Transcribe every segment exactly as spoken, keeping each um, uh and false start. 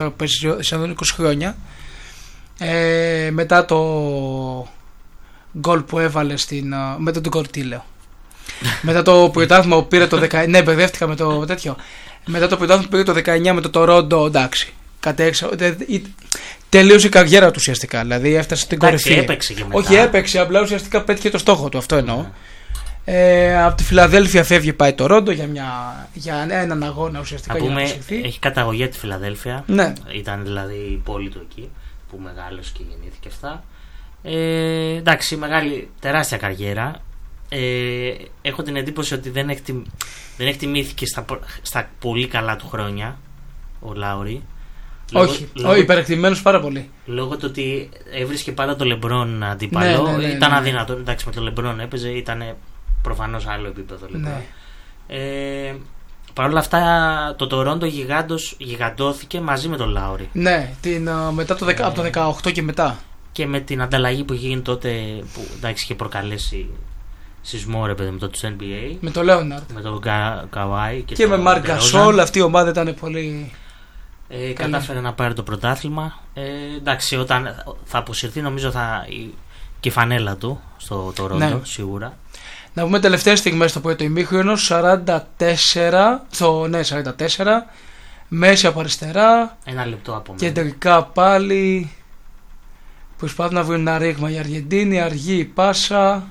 τώρα παίζει σχεδόν είκοσι χρόνια. Ε, μετά το γκολ που έβαλε στην. Μετά το γκολ, τι λέω. Μετά το πρωτάθλημα που πήρε το δεκαεννιά. Ναι, μπερδεύτηκα με το τέτοιο. Μετά το πρωτάθλημα που πήρε το δεκαεννιά με το Τορόντο, εντάξει. Κατέξα. Τελείωσε η καριέρα του ουσιαστικά. Δηλαδή έφτασε στην κορυφή. Έπαιξε και μετά. Όχι, έπαιξε, απλά ουσιαστικά πέτυχε το στόχο του. Αυτό εννοώ. Mm. Ε, από τη Φιλαδέλφια φεύγει, πάει το Τορόντο για, μια, για έναν αγώνα ουσιαστικά. Να πούμε, για να έχει καταγωγή από τη Φιλαδέλφια. Ναι. Ήταν δηλαδή η πόλη του εκεί που μεγάλωσε και γεννήθηκε αυτά. Ε, εντάξει, μεγάλη, τεράστια καριέρα. Ε, έχω την εντύπωση ότι δεν, εκτιμ, δεν εκτιμήθηκε στα, στα πολύ καλά του χρόνια ο Λάουρι. Όχι, λόγω, υπερεκτιμημένος πάρα πολύ. Λόγω του ότι έβρισκε πάντα το Λεμπρόν αντίπαλο. Ναι, ναι, ναι, ήταν ναι, ναι. αδύνατο. Εντάξει, με το Λεμπρόν έπαιζε, ήταν προφανώς άλλο επίπεδο. Ναι. Ε, Παρ' όλα αυτά το Τορόντο γιγάντος, γιγαντώθηκε μαζί με τον Λάουρι. Ναι, την, μετά το, ε, από το δεκαοκτώ και μετά. Και με την ανταλλαγή που είχε γίνει τότε, που εντάξει, είχε προκαλέσει σεισμό, ρε παιδί, με το N B A. Με τον Λέοναρντ. Με τον Καουάι. Και, και με Μαρκ Γκασόλ, αυτή η ομάδα ήταν πολύ. Ε, κατάφερε να πάρει το πρωτάθλημα. Ε, εντάξει, όταν θα αποσυρθεί, νομίζω θα. Και η φανέλα του στο Τορόντο, ναι, σίγουρα. Να πούμε τελευταίες στιγμές στο πρώτο ημίχρονο, σαράντα τέσσερα, στο, ναι, σαράντα τέσσερα, μέση από αριστερά. Ένα λεπτό από μένα. Κεντρικά πάλι. Προσπάθουν να βρουν ένα ρήγμα η Αργεντίνη, αργή η πάσα.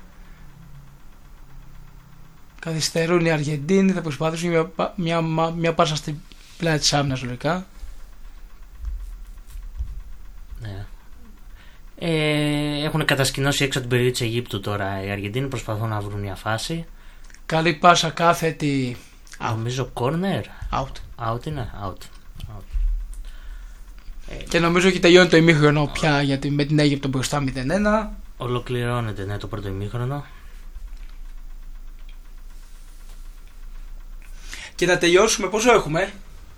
Καθυστερούν οι Αργεντίνοι, θα προσπαθήσουν μια, μια, μια, μια πάσα στην πλάτη της άμυνας λογικά. Ναι. Ε, έχουν κατασκηνώσει έξω από την περιοχή της Αιγύπτου τώρα οι Αργεντίνοι, προσπαθούν να βρουν μια φάση. Καλή πάσα κάθετη. Νομίζω corner. Out. Out είναι. Out. Out. Και νομίζω ότι τελειώνει το ημίχρονο πια, γιατί με την Αίγυπτο μπροστά μηδέν ένα. Ολοκληρώνεται, ναι, το πρώτο ημίχρονο. Και να τελειώσουμε, πόσο έχουμε?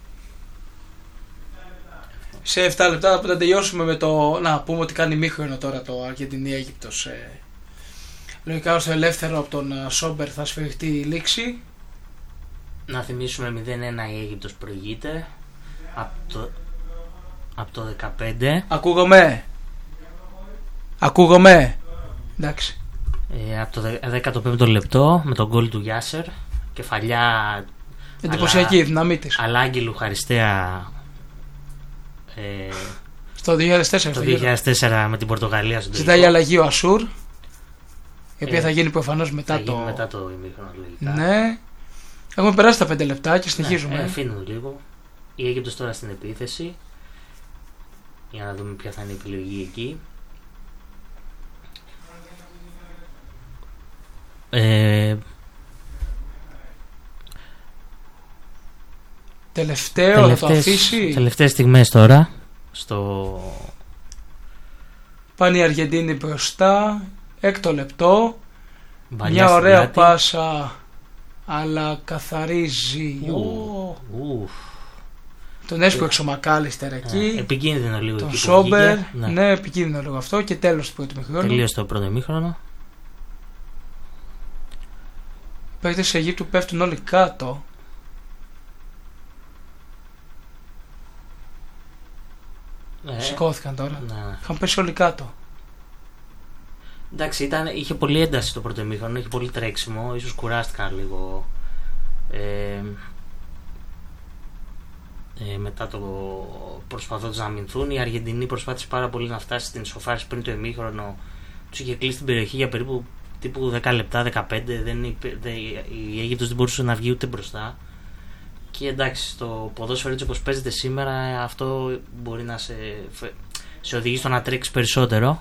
Σε επτά λεπτά να τελειώσουμε με το. Να πούμε ότι κάνει ημίχρονο τώρα το Αργεντινή-Αίγυπτος. Ε, λογικά στο ελεύθερο από τον Σόμπερ θα σφυριχτεί η λήξη. Να θυμίσουμε μηδέν ένα η Αίγυπτος προηγείται από το, από το δεκαπέντε. Ακούγομαι. Ακούγομαι. Εντάξει. Ε, από το δέκατο πέμπτο λεπτό με τον γκολ του Γιάσερ. Κεφαλιά. Εντυπωσιακή δύναμή της. Αλλά Άγγελου Χαριστέα. Ε, στο δύο χιλιάδες τέσσερα, το δύο χιλιάδες τέσσερα με την Πορτογαλία στον τελικό. Ζητάει αλλαγή ο Ασούρ, η οποία ε, θα γίνει προφανώς μετά θα το. Γίνει μετά το ημίχρονο, λογικά. Ναι. Έχουμε περάσει τα πέντε λεπτά και συνεχίζουμε. Ναι, αφήνουμε λίγο. Η Αίγυπτος τώρα στην επίθεση. Για να δούμε ποια θα είναι η επιλογή εκεί. Ε, Τελευταίο, θα το αφήσει. Τελευταίες στιγμές τώρα στο... Πάνε οι Αργεντίνοι μπροστά. Έκτο λεπτό. Βαλιά μια ωραία πλάτη. πάσα, αλλά καθαρίζει. Ου, ου. Τον έσπρωξε ο Μακάλιστερ εκεί. Ε, επικίνδυνο λίγο. Τον Σόμπερ. Ναι. ναι, επικίνδυνο λίγο αυτό. Και τέλος του πρώτου ημίχρονου. Τελείωσε το πρώτο ημίχρονο. Οι παίκτες της Αιγύπτου πέφτουν όλοι κάτω. Ναι. Σηκώθηκαν τώρα. Ναι. Είχαν πέσει όλοι κάτω. Εντάξει, ήταν, είχε πολύ ένταση το πρώτο ημίχρονο, είχε πολύ τρέξιμο, ίσως κουράστηκαν λίγο. Ε, ε, μετά το προσπαθώντας να αμυνθούν, η Αργεντινή προσπάθησε πάρα πολύ να φτάσει στην ισοφάριση πριν το ημίχρονο. Τους είχε κλείσει την περιοχή για περίπου τύπου δέκα λεπτά, δεκαπέντε. Δεν, δεν, η Αίγυπτος δεν μπορούσε να βγει ούτε μπροστά. Και εντάξει, το ποδόσφαιρο έτσι όπως παίζεται σήμερα, αυτό μπορεί να σε, σε οδηγεί στο να τρέξεις περισσότερο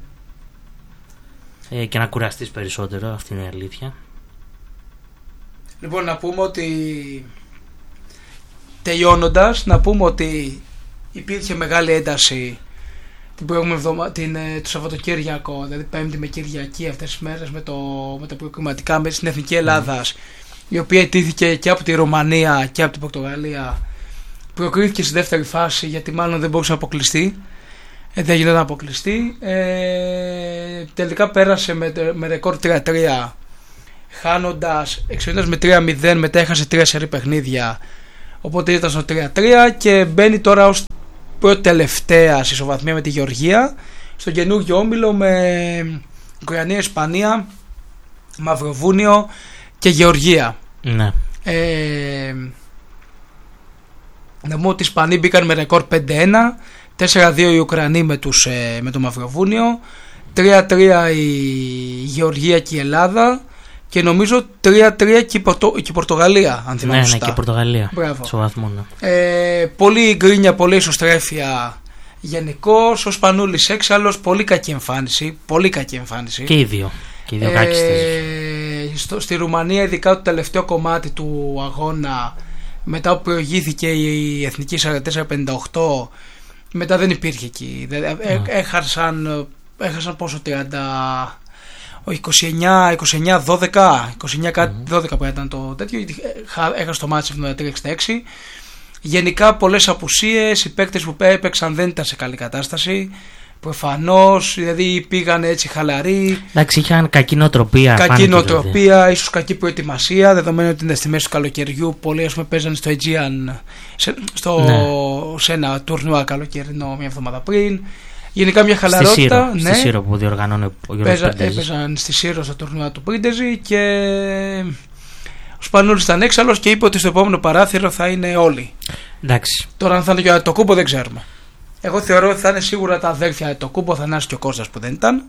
ε, και να κουραστείς περισσότερο, αυτή είναι η αλήθεια. Λοιπόν, να πούμε ότι τελειώνοντας, να πούμε ότι υπήρχε μεγάλη ένταση την προηγούμενη εβδομάδα, την, το Σαββατοκύριακο, δηλαδή Πέμπτη με Κυριακή, αυτές τις μέρες με, το, με τα προκριματικά μέσα στην Εθνική Ελλάδας, mm. η οποία ετήθηκε και από τη Ρουμανία και από την Πορτογαλία. Προκρίθηκε στη δεύτερη φάση, γιατί μάλλον δεν μπορούσε να αποκλειστεί. Ε, δεν γινόταν να αποκλειστεί. Ε, τελικά πέρασε με, με ρεκόρ τρία τρία, χάνοντας, εξαιρετικά με τρία μηδέν, μετά έχασε τρία σερί παιχνίδια. Οπότε ήταν στο τρία τρία και μπαίνει τώρα ως πρώτη τελευταία σε ισοβαθμία με τη Γεωργία στον καινούργιο όμιλο με Ουκρανία, Ισπανία, Μαυροβούνιο και Γεωργία. Ναι. Ε, να πούμε ότι οι Ισπανοί μπήκαν με ρεκόρ πέντε ένα, τέσσερα δύο οι Ουκρανοί με, τους, ε, με το Μαυροβούνιο, τρία τρία η Γεωργία και η Ελλάδα και νομίζω τρία τρία και η, Πορτο, και η Πορτογαλία, αν θυμάμαι ναι, σωστά. Ναι, και η Πορτογαλία. Μπράβο. Στο βαθμό, ναι. Ε, πολύ γκρίνια, πολύ ισοστρέφεια γενικώς. Ο Σπανούλης έξαλλος, πολύ κακή εμφάνιση. Πολύ κακή εμφάνιση. Και οι δύο. Και οι δύο ε, στο, στη Ρουμανία, ειδικά το τελευταίο κομμάτι του αγώνα, μετά που προηγήθηκε η Εθνική σαράντα τέσσερα πενήντα οκτώ, μετά δεν υπήρχε εκεί. Mm. Έχασαν, έχασαν πόσο, τριάντα, είκοσι εννιά δώδεκα, είκοσι εννιά κάτι, mm. δώδεκα που ήταν το τέτοιο. Έχασε το μάτσο εβδομήντα τρία εξήντα έξι. Γενικά πολλές απουσίες, οι παίκτες που έπαιξαν δεν ήταν σε καλή κατάσταση. Προφανώς, δηλαδή πήγαν έτσι χαλαροί. Εντάξει, είχαν κακή νοοτροπία. Κακή νοοτροπία, ίσως κακή προετοιμασία, δεδομένου ότι είναι στη μέση του καλοκαιριού. Πολλοί, ας πούμε, παίζανε στο Aegean, σε, στο, ναι. σε ένα τουρνουά καλοκαιρινό μια εβδομάδα πριν. Γενικά μια χαλαρότητα. Στη Σύρο, ναι. στη Σύρο που διοργανώνει ο Γιώργος Πριντεζης. Έπαιζαν στη Σύρο στο τουρνουά του Πριντεζη και ο Σπανούλης ήταν έξαλλος και είπε ότι στο επόμενο παράθυρο θα είναι όλοι. Εντάξει. Τώρα αν θα είναι και το κούμπο δεν ξέρουμε. Εγώ θεωρώ ότι θα είναι σίγουρα τα αδέρφια το κούμπο, Θανάσης και ο Κώστας που δεν ήταν.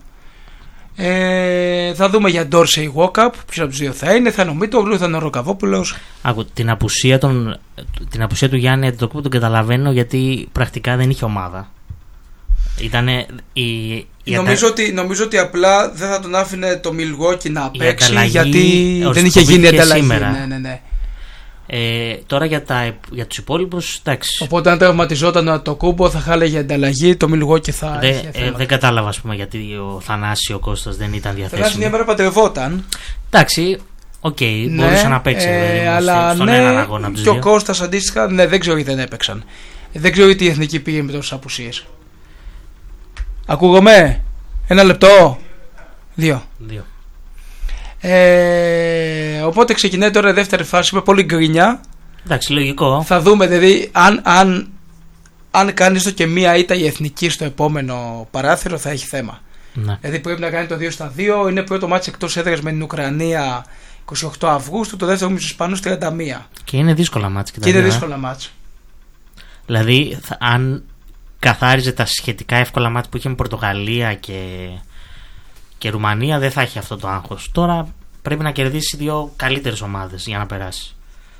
Ε, θα δούμε για Ντόρσεϊ Walkup, ποιος από τους δύο θα είναι. Θα είναι ο Μίτογλου, θα είναι ο Ροκαβόπουλος. Άκου, την απουσία, των, την απουσία του Γιάννη Αντετοκούμπο τον καταλαβαίνω, γιατί πρακτικά δεν είχε ομάδα. Ήτανε η, η νομίζω, ατα... ότι, νομίζω ότι απλά δεν θα τον άφηνε το Milwaukee να παίξει, ανταλλαγή, γιατί δεν είχε γίνει ανταλλαγή. Ναι, ναι, ναι. Ε, τώρα για, τα, για τους υπόλοιπους, εντάξει. Οπότε αν τραυματιζόταν το κούμπο θα χάλεγε ανταλλαγή, το Milwaukee θα Δε, είχε ε, δεν κατάλαβα, ας πούμε, γιατί ο Θανάσης ο Κώστας δεν ήταν διαθέσιμο. Θανάσης μια μέρα παντρευόταν. Εντάξει, οκ, okay, ναι, μπορούσε να παίξει ε, αλλά στον ναι, έναν αγώνα από τους και δύο. ο Κώστας αντίστοιχα, ναι, δεν ξέρω γιατί δεν έπαιξαν. Δεν ξέρω γιατί η Εθνική πήγε με τόσες απουσίες. Ακούγομαι. Ένα λεπτό. Δύο. Δύο. Ε, οπότε ξεκινάει τώρα η δεύτερη φάση με πολύ γκρινιά. Εντάξει, λογικό. Θα δούμε δηλαδή αν, αν, αν κάνει το και μία ήττα η Εθνική στο επόμενο παράθυρο θα έχει θέμα. Ναι. Δηλαδή πρέπει να κάνει το δύο στα δύο. Είναι πρώτο μάτς εκτός έδρας με την Ουκρανία είκοσι οκτώ Αυγούστου, το δεύτερο με τους Ισπανούς τριάντα μία. Και είναι δύσκολα μάτς. Και, και είναι δύσκολα μάτς. Δηλαδή θα, αν καθάριζε τα σχετικά εύκολα μάτς που είχε με Πορτογαλία και, και Ρουμανία, δεν θα έχει αυτό το άγχος. Τώρα πρέπει να κερδίσει δύο καλύτερες ομάδες για να περάσει.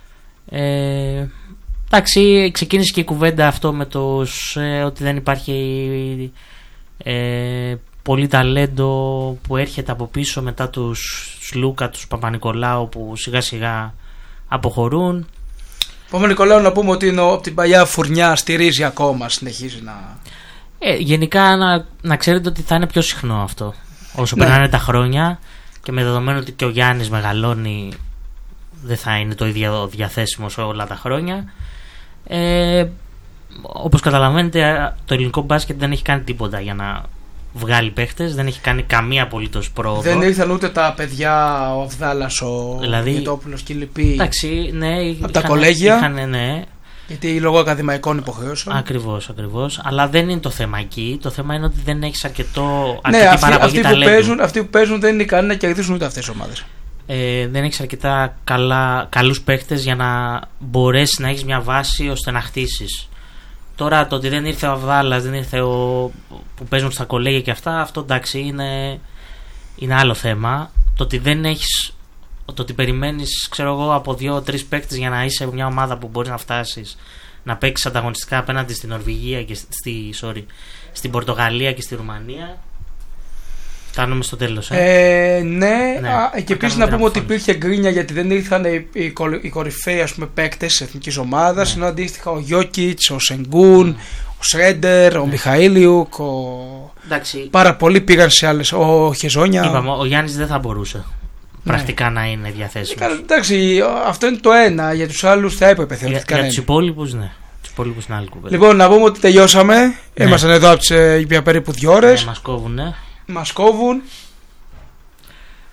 Ε, εντάξει, ξεκίνησε και η κουβέντα αυτό με το ε, ότι δεν υπάρχει ε, πολύ ταλέντο που έρχεται από πίσω μετά τους Λούκα, τους Παπα-Νικολάου που σιγά σιγά αποχωρούν. Παπα-Νικολάου να πούμε ότι είναι από την παλιά φουρνιά, στηρίζει ακόμα, συνεχίζει να... Ε, γενικά να, να ξέρετε ότι θα είναι πιο συχνό αυτό όσο ναι. περνάνε τα χρόνια, και με δεδομένο ότι και ο Γιάννης μεγαλώνει, δεν θα είναι το ίδιο διαθέσιμο σε όλα τα χρόνια. Ε, όπως καταλαβαίνετε, το ελληνικό μπάσκετ δεν έχει κάνει τίποτα για να βγάλει παίχτες, δεν έχει κάνει καμία απολύτως πρόοδο. Δεν ήρθαν ούτε τα παιδιά, ο Αυδάλας, ο δηλαδή, Γετόπουλος και οι λοιποί. Εντάξει, ναι, από είχαν, τα κολέγια. Είχαν, ναι. Γιατί λόγω ακαδημαϊκών υποχρεώσεων. Ακριβώς, ακριβώς. Αλλά δεν είναι το θέμα εκεί. Το θέμα είναι ότι δεν έχεις αρκετό, αρκετή ναι, αυτοί, παραγωγή αυτοί ταλέντου. Που παίζουν, αυτοί που παίζουν δεν είναι ικανοί να κερδίσουν ούτε αυτές τις ομάδες. Ε, δεν έχεις αρκετά καλά, καλούς παίχτες για να μπορέσεις να έχεις μια βάση ώστε να χτίσεις. Τώρα το ότι δεν ήρθε ο Αβδάλας, δεν ήρθε ο που παίζουν στα κολέγια και αυτά, αυτό εντάξει είναι, είναι άλλο θέμα. Το ότι δεν έχεις, το ότι περιμένεις, ξέρω εγώ, από δύο-τρεις παίκτες για να είσαι μια ομάδα που μπορείς να φτάσεις να παίξεις ανταγωνιστικά απέναντι στην Νορβηγία και στη, sorry, στην Πορτογαλία και στη Ρουμανία. Φτάνουμε στο τέλος. Ε. Ε, ναι, ναι. Α, και επίσης να πούμε ότι υπήρχε γκρίνια γιατί δεν ήρθαν οι, οι, οι κορυφαίοι, ας πούμε, παίκτες της εθνικής ομάδας. Ναι. Ενώ αντίστοιχα ο Γιόκιτς, ο Σενγκούν, mm. ο Σρέντερ, ο ναι. Μιχαήλιουκ, ο... Εντάξει. πάρα πολλοί πήγαν σε άλλες. Ο Χεζόνια. Είπαμε, ο Γιάννης δεν θα μπορούσε ναι. πρακτικά να είναι διαθέσιμος. Ε, εντάξει, αυτό είναι το ένα. Για τους άλλους θα έπρεπε θεωρητικά. Για, για τους υπόλοιπους, ναι. Υπόλοιπους είναι άλλη κουβέντα. Λοιπόν, να πούμε ότι τελειώσαμε. Ναι. Ήμασταν εδώ από τις, για περίπου δύο ώρες. Ναι, μας κόβουν, ναι. Μας κόβουν.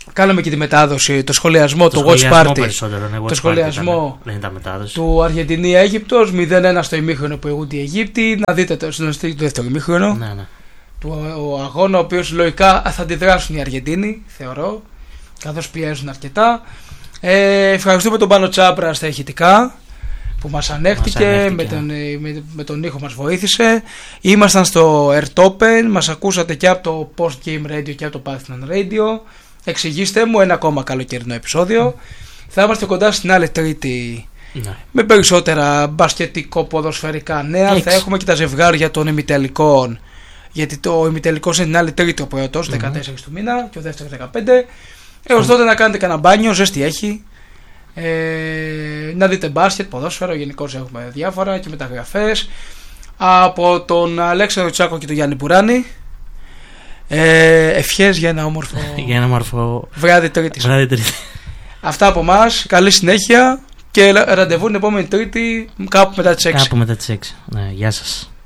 κάναμε και τη μετάδοση, το σχολιασμό, το, το watch party. Το σχολιασμό του Αργεντινή-Αίγυπτος, μηδέν ένα στο ημίχρονο που ηγούνται οι Αιγύπτιοι. Να δείτε το συντονιστή του δεύτερου ημίχρονο. Ναι, ναι. Του ο αγώνα, ο οποίος λογικά θα αντιδράσουν οι Αργεντίνοι, θεωρώ, καθώς πιέζουν αρκετά. Ε, ευχαριστούμε τον Πάνο Τσάπρα στα ηχητικά που μας ανέχτηκε, μας ανέχτηκε. Με, τον, με, με τον ήχο μας βοήθησε. Ήμασταν στο Airtopen, μας ακούσατε και από το Post Game Radio και από το Parthenon Radio. Εξηγήστε μου ένα ακόμα καλοκαιρινό επεισόδιο. Mm. Θα είμαστε κοντά στην άλλη Τρίτη, ναι, με περισσότερα μπασκετικό ποδοσφαιρικά νέα. Έξι. Θα έχουμε και τα ζευγάρια των ημιτελικών, γιατί το ημιτελικός είναι την άλλη Τρίτη ο πρώτος, mm-hmm. δεκατέσσερις του μήνα και ο δεύτερος δεκαπέντε. Έως τότε να κάνετε κανένα μπάνιο, ζέστη έχει. Ε, να δείτε μπάσκετ, ποδόσφαιρο, γενικώς έχουμε διάφορα και μεταγραφές. Από τον Αλέξανδρο Τσάκο και τον Γιάννη Μπουράνη. Ε, ευχές για ένα όμορφο, για ένα όμορφο βράδυ Τρίτης. Βράδυ τρίτη. Αυτά από εμάς. Καλή συνέχεια και ραντεβού την επόμενη Τρίτη κάπου μετά τις έξι. Κάπου μετά τις έξι. Ναι, γεια σας.